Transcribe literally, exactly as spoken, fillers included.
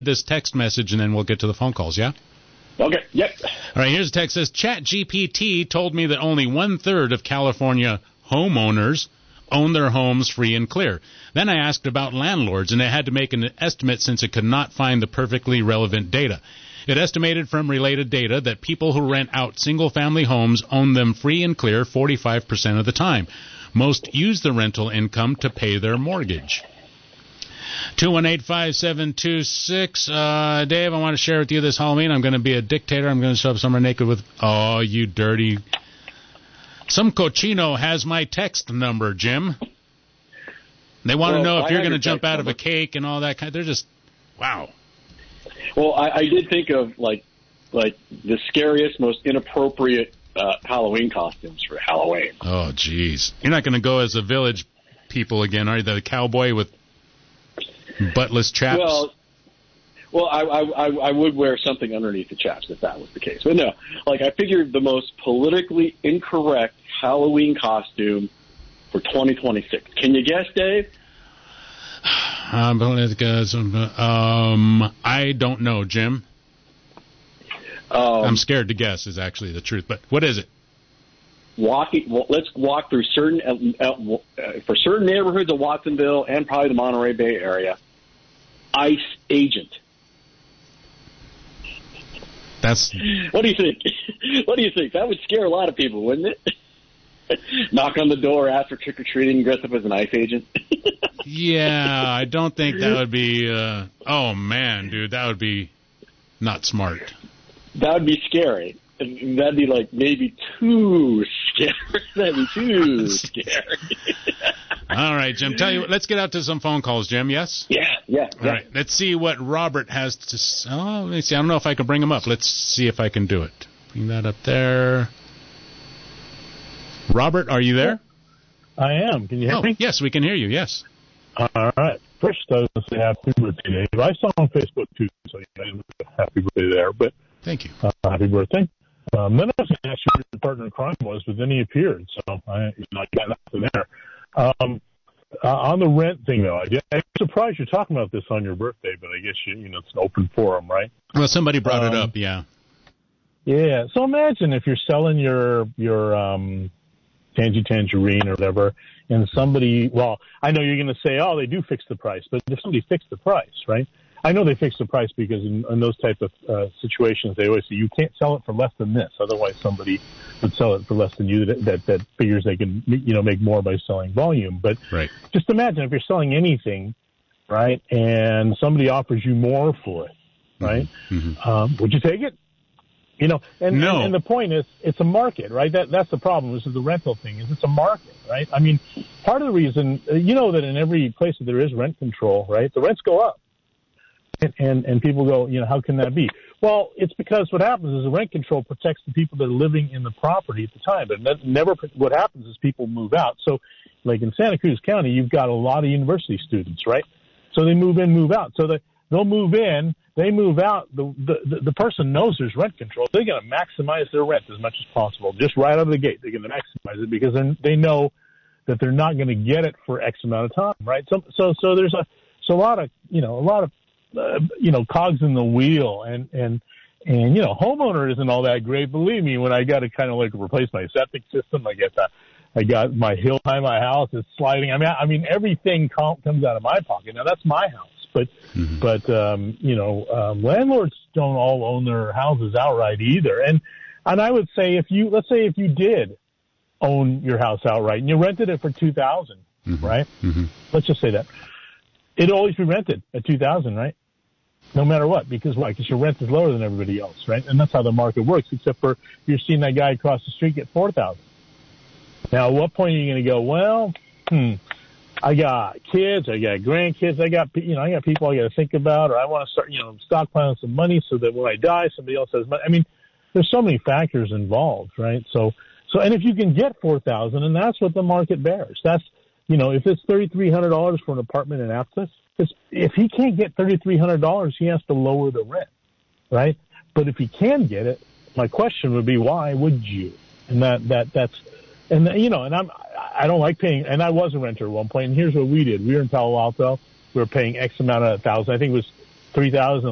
this text message, and then we'll get to the phone calls, yeah? Okay, yep. All right, here's a text that says, ChatGPT told me that only one-third of California homeowners own their homes free and clear. Then I asked about landlords, and it had to make an estimate since it could not find the perfectly relevant data. It estimated from related data that people who rent out single-family homes own them free and clear forty-five percent of the time. Most use the rental income to pay their mortgage. two one eight, five seven two six. Uh, Dave, I want to share with you this Halloween. I'm going to be a dictator. I'm going to show up somewhere naked with... Oh, you dirty... Some cochino has my text number, Jim. They want well, to know if I you're going to jump out number. of a cake and all that kind. They're just... Wow. Well, I, I did think of, like, like the scariest, most inappropriate uh, Halloween costumes for Halloween. Oh, jeez. You're not going to go as a village people again, are you? The cowboy with buttless chaps? Well, well, I, I, I would wear something underneath the chaps if that was the case. But no, like I figured the most politically incorrect Halloween costume for twenty twenty-six. Can you guess, Dave? Um, um, I don't know, Jim. Um, I'm scared to guess is actually the truth. But what is it? Walking. Well, let's walk through certain uh, uh, for certain neighborhoods of Watsonville and probably the Monterey Bay area. ICE agent. That's. What do you think? What do you think? That would scare a lot of people, wouldn't it? Knock on the door after trick or treating, dress up as an ICE agent. Yeah, I don't think that would be. Uh, oh man, dude, that would be not smart. That would be scary. That'd be like maybe too scary. That'd be too scary. All right, Jim. Tell you what, let's get out to some phone calls, Jim. Yes. Yeah, yeah. All yeah. right. Let's see what Robert has to. S- oh, let me see. I don't know if I can bring him up. Let's see if I can do it. Bring that up there. Robert, are you there? I am. Can you hear oh, me? Yes, we can hear you. Yes. All right. First, I was going to say happy birthday, Dave. I saw on Facebook, too, so you know, happy birthday there. But thank you. Uh, happy birthday. Um, then I was going to ask you who your partner in crime was, but then he appeared, so I, you know, I got nothing there. Um, uh, on the rent thing, though, I guess, I'm surprised you're talking about this on your birthday, but I guess you, you know it's an open forum, right? Well, somebody brought um, it up, yeah. Yeah. So imagine if you're selling your your um, Tangy Tangerine or whatever, and somebody, well, I know you're going to say, oh, they do fix the price, but if somebody fixed the price, right? I know they fix the price because in, in those type of uh, situations, they always say you can't sell it for less than this. Otherwise, somebody would sell it for less than you. That that, that figures they can, you know, make more by selling volume. But right. Just imagine if you're selling anything, right, and somebody offers you more for it, right? Mm-hmm. Um, would you take it? You know, and, no. and and the point is, it's a market, right? That that's the problem. This is the rental thing. Is it's a market, right? I mean, part of the reason, you know, that in every place that there is rent control, right, the rents go up. And, and and people go, you know, how can that be? Well, it's because what happens is the rent control protects the people that are living in the property at the time. But never, what happens is people move out. So, like in Santa Cruz County, you've got a lot of university students, right? So they move in, move out. So they, they'll move in, they move out. The, the the person knows there's rent control. They're going to maximize their rent as much as possible, just right out of the gate. They're going to maximize it because they know that they're not going to get it for X amount of time, right? So so so there's a so a lot of you know a lot of Uh, you know, cogs in the wheel, and, and, and, you know, homeowner isn't all that great. Believe me, when I got to kind of like replace my septic system, I get that. I got my hill behind my house is sliding. I mean, I mean, everything com- comes out of my pocket. Now that's my house, but, mm-hmm. but, um, you know, um, landlords don't all own their houses outright either. And, and I would say if you, let's say if you did own your house outright and you rented it for two thousand, mm-hmm. right? Mm-hmm. Let's just say that it'd always be rented at two thousand, right? No matter what, because why? Because your rent is lower than everybody else, right? And that's how the market works, except for you're seeing that guy across the street get four thousand. Now, at what point are you going to go, well, hmm, I got kids, I got grandkids, I got, you know, I got people I got to think about, or I want to start, you know, stockpiling some money so that when I die, somebody else has money. I mean, there's so many factors involved, right? So, so, and if you can get four thousand, and that's what the market bears. That's, you know, if it's thirty-three hundred dollars for an apartment in Aptos, if he can't get thirty-three hundred dollars, he has to lower the rent, right? But if he can get it, my question would be, why would you? And that, that, that's, and you know, and I'm, I don't like paying, and I was a renter at one point, and here's what we did. We were in Palo Alto. We were paying X amount of thousand. I think it was three thousand